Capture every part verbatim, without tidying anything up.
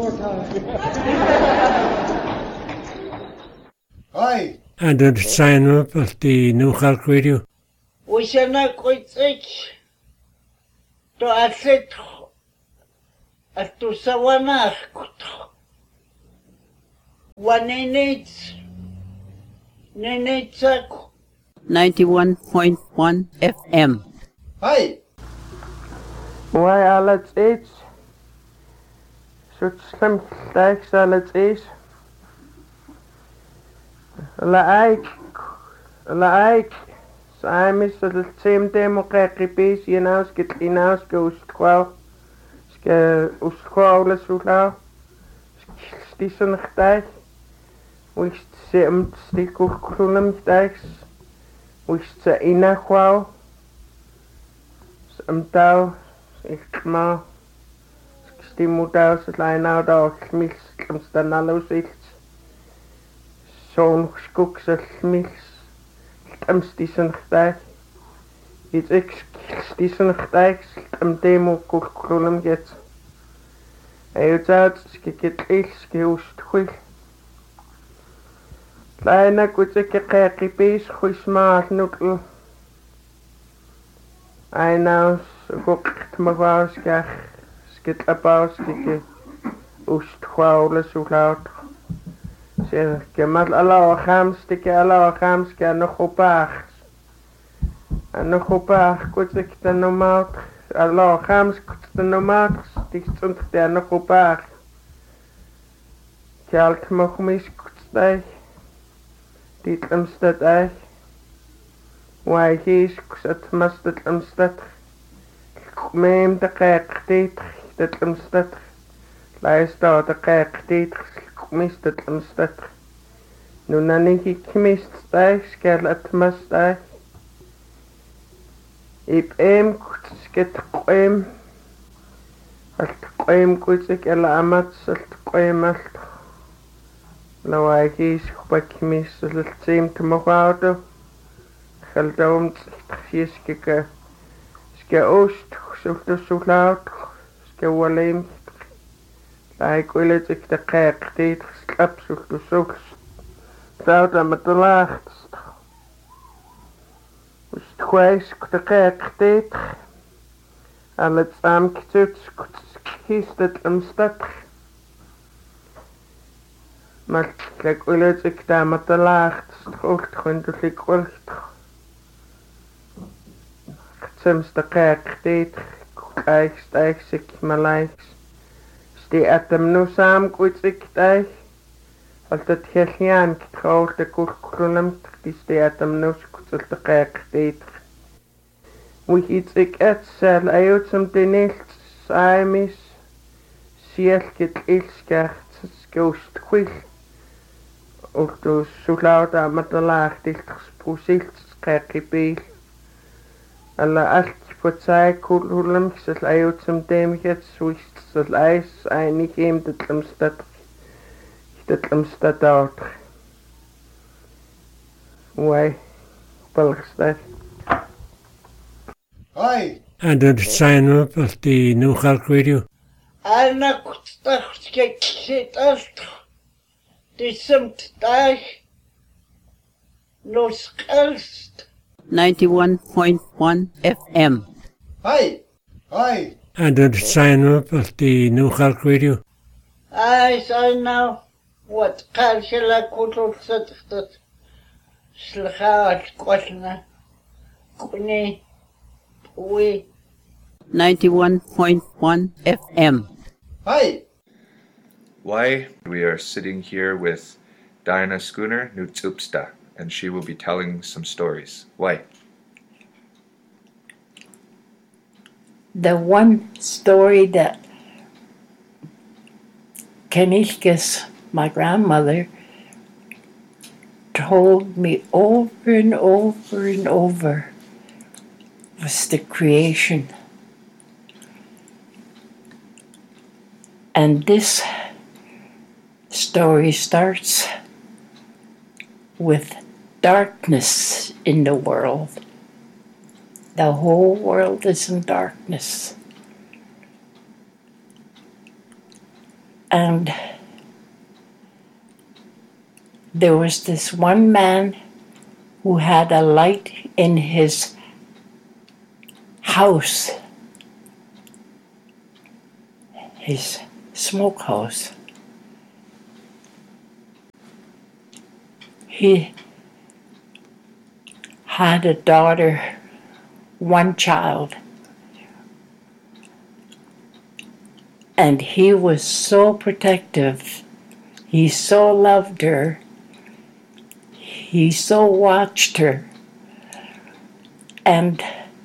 Hi. And then sign up at the New Clark Radio. We shall not quit it. To asset at to sawana. One minute. ninety-one point one F M. Hi. Why alles is? So slim thanks alles is. Like like I'm is the same democratic base you know skit inaus goes kwal ske uskwale sula stisen gtyd wist se am stikul kulum thanks wist se ina kwal am tau ik ma stimudau se line out of mix am stanalos ich zo'n skoeksels am stisen gtyd iets ek stisen gtyd am demo kulum get ayutat skiket ich skiust khul Kleine gute Kekipis khusmaal nukl Einaus gukt magwaus gach skit abaus skike ust khwaule so laut Zeg, kemal Allah khams tike Allah khams ke no khopach. Ano khopach kutsik tanomat Allah khams kutanomat stik sunt te no khopach. Kalt mokhmis kutstay. Dit amstad ay. Wai his kusat mastat amstad. Mem daqaq dit dit amstad. Laista daqaq dit Mister Amstad. Nu nanny he kimist stag skal atmastag. Ip em sket qoem. Alt qoem kutsik ala amat salt qoem alt. Lawagis khbakimis salt sim tmogaudo. Khaldom tsiskike ske ost sult sulaut ske walem Like will it ik de kerk dit slapsel to soks. Zout aan met de laagst. Is het kwijs de kerk dit. Al het saam kitsuts kiest het een stad. Maar like will it ik daar met de laagst. Hoort gewoon de lik wordt. Soms de kerk dit. Kijk stijg zich maar lijks. Die atem no saam kutsik tay al dat hellian kitkhol de kurkulum dis die atem no kutsik de qaq dit we hitsik at sal ayot som denel saimis siel kit ilskart skost khul og to sulauta matalaag dit spusilt qaqibel alla alt Potsai kulum sal ayot som demget swist sal ais einig hem dit amstad dit amstad out Why Palestine Hi. And then sign up at the New Clark Radio. Anna kutstachke sit alt disemt dag nos elst ninety-one point one F M. Hi. Hi. And then sign up at the New Clark Radio. I say now what kalshela kutul sat slhaat kwatna kuni we ninety-one point one F M. Hi. Why we are sitting here with Diana Schooner Nutsupsta, and she will be telling some stories. Why? The one story that Kenishkis, my grandmother, told me over and over and over was the creation. And this story starts with darkness in the world. The whole world is in darkness. And there was this one man who had a light in his house, his smokehouse. He had a daughter, one child, and he was so protective. He so loved her. He so watched her. And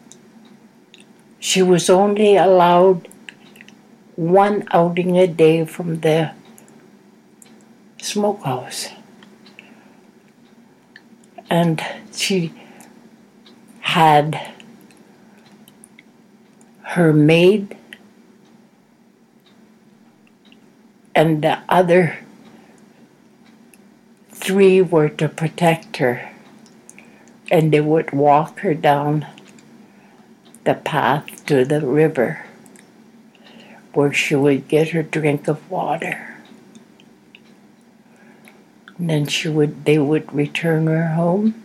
she was only allowed one outing a day from the smokehouse. And she had her maid and the other three were to protect her, and they would walk her down the path to the river where she would get her drink of water. And then she would, they would return her home.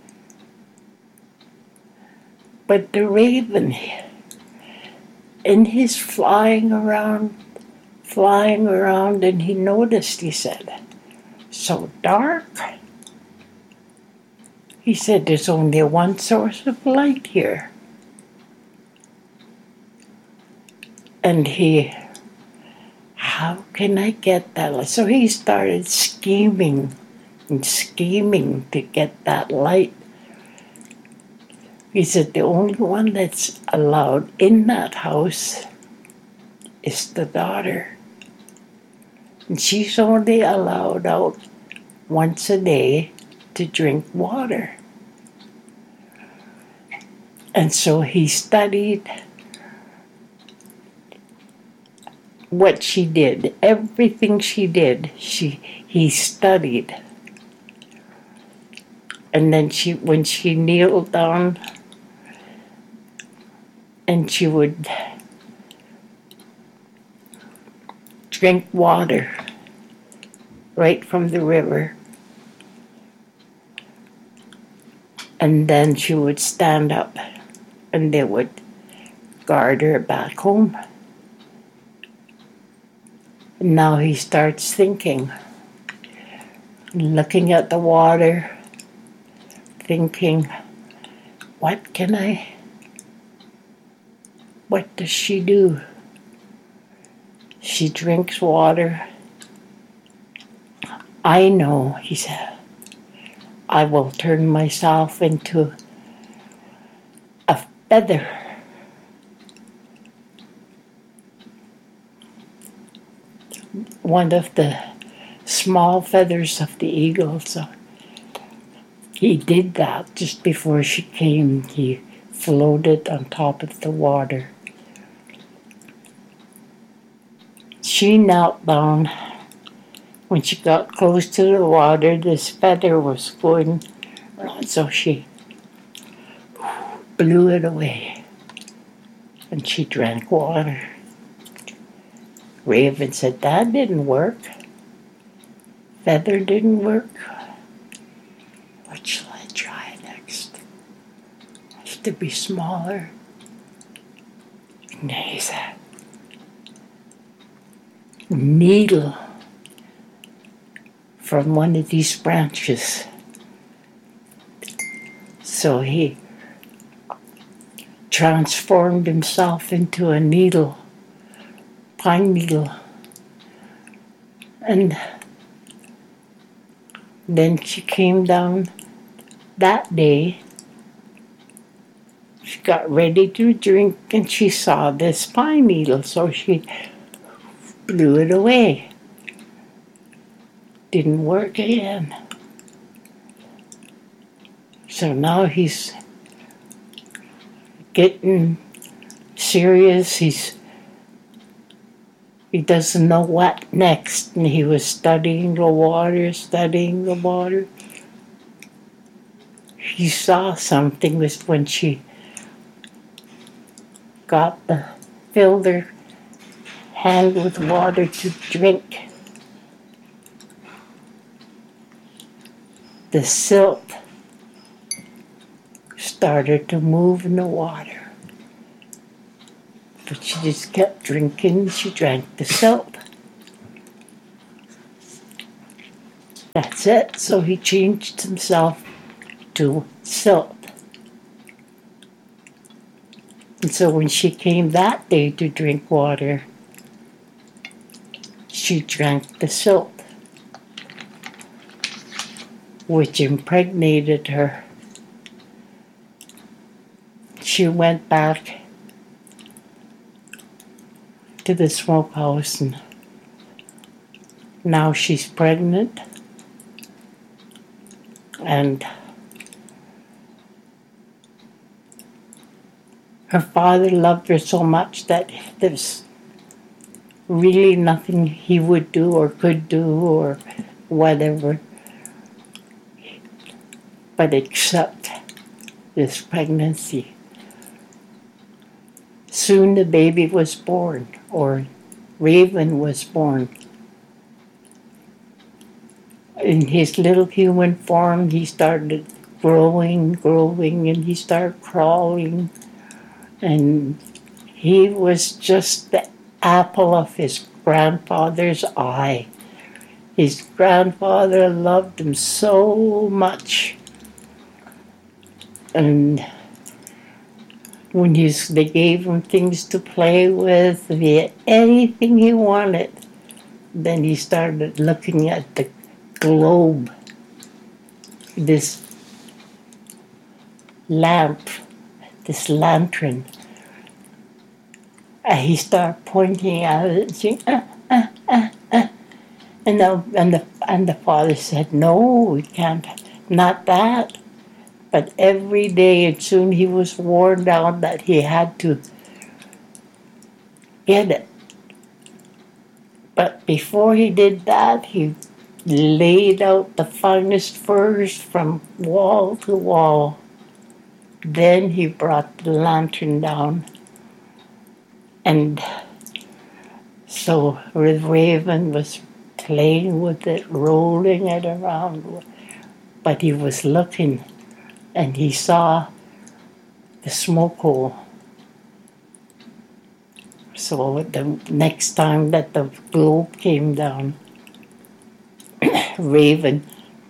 But the raven, in his flying around, flying around, and he noticed, he said, so dark. He said, there's only one source of light here. And he, how can I get that light? So he started scheming and scheming to get that light. He said, the only one that's allowed in that house is the daughter. And she's only allowed out once a day to drink water. And so he studied what she did, everything she did, she he studied. And then she, when she kneeled down, and she would drink water right from the river. And then she would stand up and they would guard her back home. And now he starts thinking, looking at the water, thinking, what can I, what does she do? She drinks water. I know, he said, I will turn myself into a feather. One of the small feathers of the eagle. So he did that just before she came. He floated on top of the water. She knelt down. When she got close to the water, this feather was going around, so she blew it away. And she drank water. Raven said, that didn't work. Feather didn't work. What shall I try next? I have to be smaller. And then he said, needle from one of these branches. So he transformed himself into a needle, pine needle. And then she came down that day. She got ready to drink and she saw this pine needle, so she blew it away. Didn't work again. So now he's getting serious. He's he doesn't know what next, and he was studying the water, studying the water. He saw something was when she got the filled her hand with water to drink. The silt started to move in the water. But she just kept drinking. She drank the silt. That's it. So he changed himself to silt. And so when she came that day to drink water, she drank the silt, which impregnated her. She went back to the smokehouse, and now she's pregnant. And her father loved her so much that there's really nothing he would do or could do or whatever, but accept this pregnancy. Soon the baby was born, or Raven was born. In his little human form, he started growing, growing, and he started crawling. And he was just the apple of his grandfather's eye. His grandfather loved him so much. And when he's, they gave him things to play with, if he had anything he wanted, then he started looking at the globe, this lamp, this lantern. And he started pointing at it and saying, ah, ah, ah, ah. And the, and, the, and the father said, no, we can't, not that. But every day, and soon he was worn down that he had to get it. But before he did that, he laid out the finest furs from wall to wall. Then he brought the lantern down. And so Raven was playing with it, rolling it around. But he was looking, and he saw the smoke hole. So the next time that the globe came down, Raven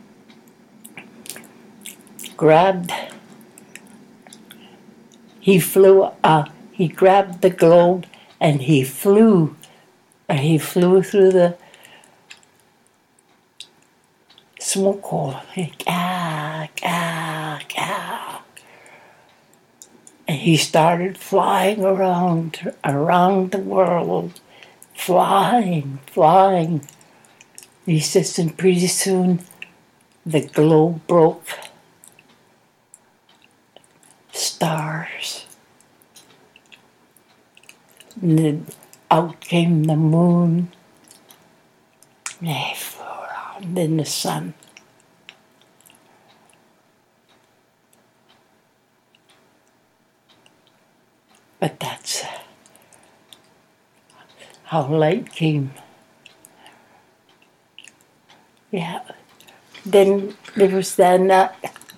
grabbed, he flew, uh, he grabbed the globe and he flew, and he flew through the smoke hole, like, ah, ah, ah. And he started flying around, around the world, flying, flying. He says, and pretty soon the globe broke. Stars. And then out came the moon. And they flew around in the sun. But that's how light came. Yeah. Then there was then uh,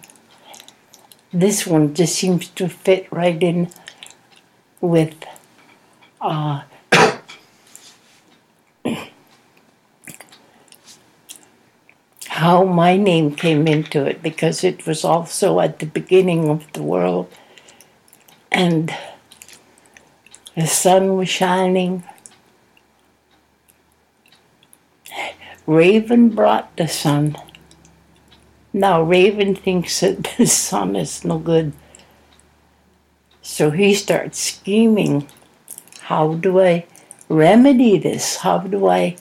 this one just seems to fit right in with uh, how my name came into it, because it was also at the beginning of the world, and the sun was shining. Raven brought the sun. Now Raven thinks that the sun is no good. So he starts scheming. How do I remedy this? How do I?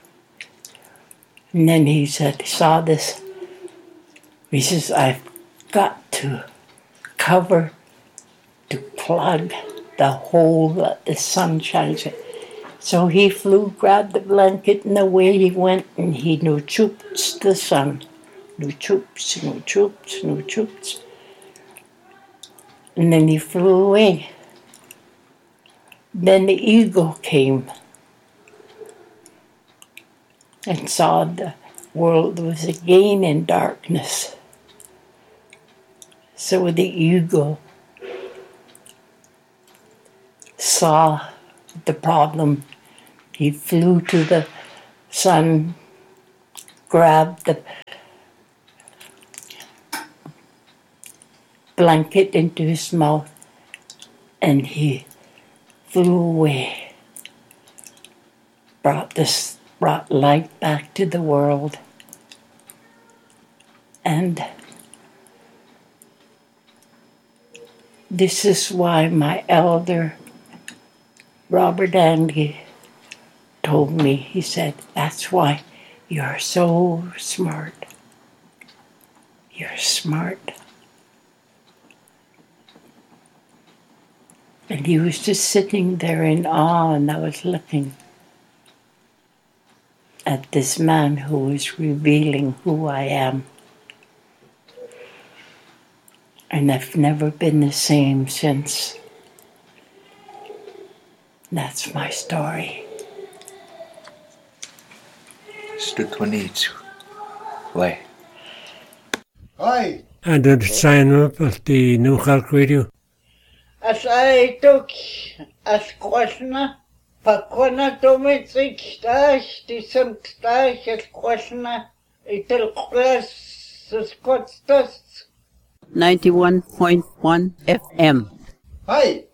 And then he said, saw this. He says, I've got to cover, to plug the hole that the sun shines in. So he flew, grabbed the blanket, and away he went, and he no choops the sun. No choops, no choops, no choops. And then he flew away. Then the eagle came, and saw the world was again in darkness. So the eagle saw the problem. He flew to the sun, grabbed the blanket into his mouth, and he flew away. Brought this, brought light back to the world, and this is why my elder, Robert Andy, told me, he said, that's why you're so smart. You're smart. And he was just sitting there in awe, and I was looking at this man who was revealing who I am. And I've never been the same since. That's my story. Stutwanitsu. Why? Hi. And het zijn op als die New York Radio. As I took as kwasna, pakwana tomitsik stash, disem stash as kwasna, itel klas skotstas. ninety-one point one F M. Hi.